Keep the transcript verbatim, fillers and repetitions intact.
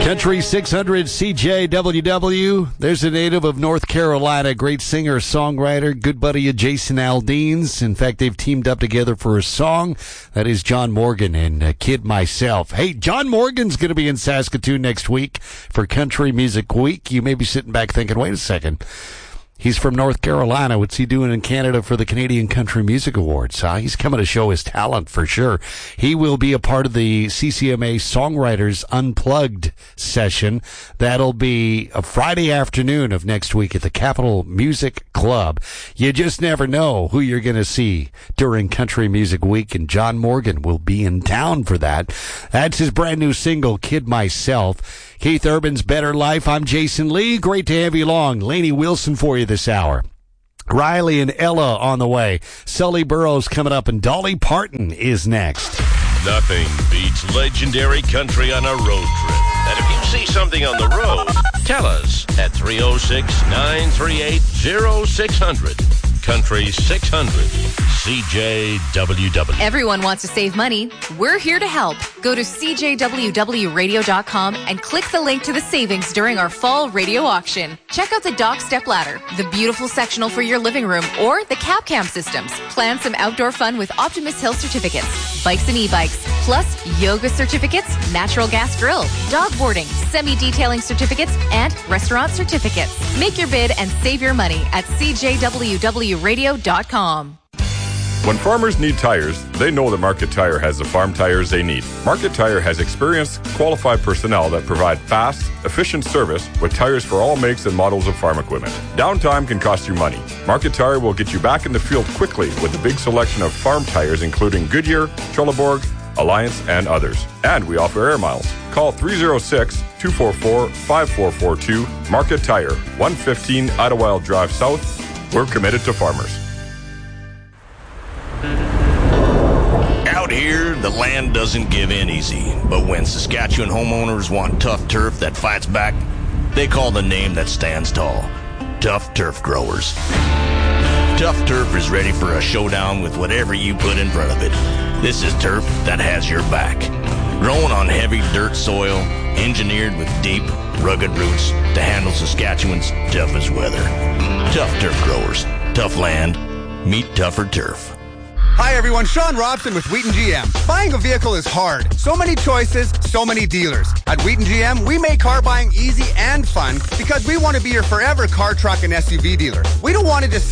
Country six hundred C J W W. There's a native of North Carolina, great singer, songwriter, good buddy of Jason Aldean's. In fact, they've teamed up together for a song. That is John Morgan and uh, Kid Myself. Hey, John Morgan's going to be in Saskatoon next week for Country Music Week. You may be sitting back thinking, wait a second. He's from North Carolina. What's he doing in Canada for the Canadian Country Music Awards? Uh, he's coming to show his talent for sure. He will be a part of the C C M A Songwriters Unplugged session. That'll be a Friday afternoon of next week at the Capitol Music Club. You just never know who you're going to see during Country Music Week, and John Morgan will be in town for that. That's his brand new single, Kid Myself. Keith Urban's Better Life. I'm Jason Lee. Great to have you along. Lainey Wilson for you this hour. Riley and Ella on the way. Sully Burrows coming up, and Dolly Parton is next. Nothing beats legendary country on a road trip. And if you see something on the road, tell us at three oh six, nine three eight, oh six hundred. Country six hundred C J W W. Everyone wants to save money. We're here to help. Go to C J W W radio dot com and click the link to the savings during our fall radio auction. Check out the Dock Step Ladder, the beautiful sectional for your living room, or the Cap Cam systems. Plan some outdoor fun with Optimus Hill certificates, bikes and e-bikes, plus yoga certificates, natural gas grill, dog boarding, semi-detailing certificates, and restaurant certificates. Make your bid and save your money at C J W W radio dot com. When farmers need tires, they know that Market Tire has the farm tires they need. Market Tire has experienced, qualified personnel that provide fast, efficient service with tires for all makes and models of farm equipment. Downtime can cost you money. Market Tire will get you back in the field quickly with a big selection of farm tires including Goodyear, Trelleborg, Alliance, and others. And we offer air miles. Call three oh six, two four four, five four four two. Market Tire, one fifteen Idlewild Drive South. We're committed to farmers. Out here, the land doesn't give in easy. But when Saskatchewan homeowners want tough turf that fights back, they call the name that stands tall. Tough Turf Growers. Tough Turf is ready for a showdown with whatever you put in front of it. This is turf that has your back. Grown on heavy dirt soil, engineered with deep, rugged roots to handle Saskatchewan's toughest weather. Tough Turf Growers. Tough land. Meet tougher turf. Hi everyone, Sean Robson with Wheaton G M. Buying a vehicle is hard. So many choices, so many dealers. At Wheaton G M, we make car buying easy and fun because we want to be your forever car, truck, and S U V dealer. We don't want to just